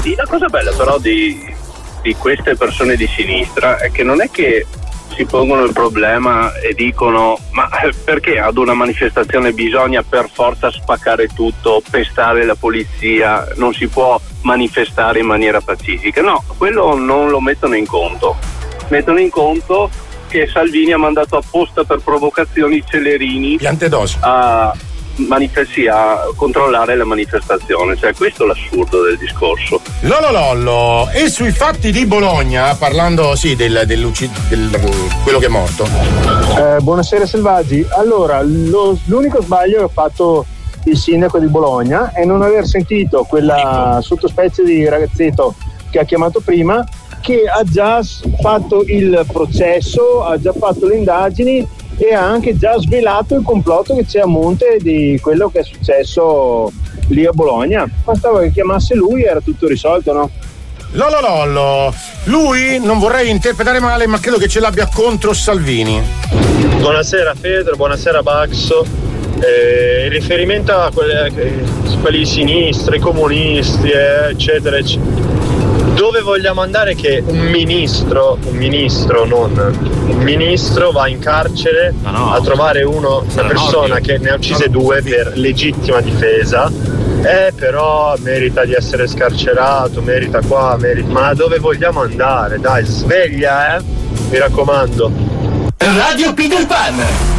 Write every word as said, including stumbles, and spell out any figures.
Sì, la cosa bella però di, di queste persone di sinistra è che non è che si pongono il problema e dicono ma perché ad una manifestazione bisogna per forza spaccare tutto, pestare la polizia, non si può manifestare in maniera pacifica. No, quello non lo mettono in conto. Mettono in conto che Salvini ha mandato apposta per provocazioni Celerini Piantedosi. a manifesti a controllare la manifestazione, cioè questo è l'assurdo del discorso. Lollo Lollo, e sui fatti di Bologna, parlando sì del, del, del quello che è morto. Eh, buonasera Selvaggi. Allora, lo, l'unico sbaglio che ha fatto il sindaco di Bologna è non aver sentito quella sottospecie di ragazzetto che ha chiamato prima, che ha già fatto il processo, ha già fatto le indagini e ha anche già svelato il complotto che c'è a monte di quello che è successo lì a Bologna. Bastava che chiamasse lui e era tutto risolto, no? Lollo Lollo, lui non vorrei interpretare male, ma credo che ce l'abbia contro Salvini. Buonasera Fedro, buonasera Baxo. Eh, in riferimento a quelle, eh, quelli di sinistra, i comunisti, eh, eccetera, eccetera. Dove vogliamo andare che un ministro, un ministro, non un ministro va in carcere no, no. a trovare uno, una persona no, che ne ha uccise no, due per legittima difesa, eh però merita di essere scarcerato, merita qua, merita. Ma dove vogliamo andare? Dai, sveglia, eh! Mi raccomando. Radio Peter Pan.